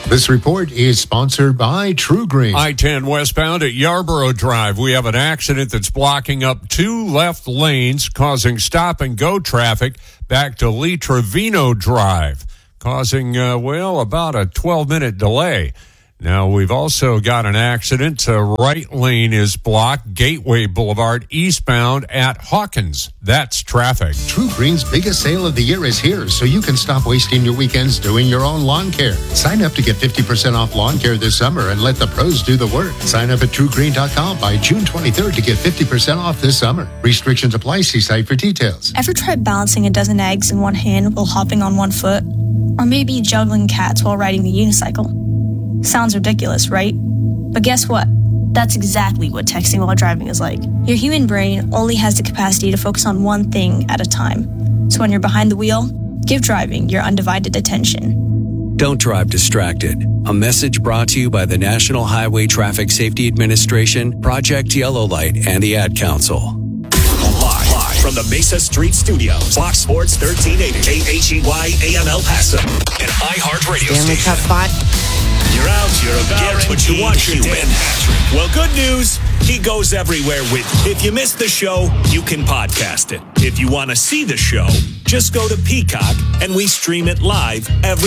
This report is sponsored by True Green. I-10 westbound at Yarborough Drive. We have an accident that's blocking up 2 left lanes, causing stop-and-go traffic back to Lee Trevino Drive, causing, about a 12-minute delay. Now, we've also got an accident. Right lane is blocked. Gateway Boulevard eastbound at Hawkins. That's traffic. True Green's biggest sale of the year is here, so you can stop wasting your weekends doing your own lawn care. Sign up to get 50% off lawn care this summer and let the pros do the work. Sign up at TrueGreen.com by June 23rd to get 50% off this summer. Restrictions apply. See site for details. Ever tried balancing a dozen eggs in one hand while hopping on one foot? Or maybe juggling cats while riding the unicycle? Sounds ridiculous, right? But guess what? That's exactly what texting while driving is like. Your human brain only has the capacity to focus on one thing at a time. So when you're behind the wheel, give driving your undivided attention. Don't drive distracted. A message brought to you by the National Highway Traffic Safety Administration, Project Yellow Light, and the Ad Council. Live from the Mesa Street Studios, Fox Sports 1380, KHEY AM El Paso, an iHeartRadio Stanley station. Cup spot. You're out, you're about. Get what you want, human. Well, good news, he goes everywhere with. If you missed the show, you can podcast it. If you want to see the show, just go to Peacock and we stream it live every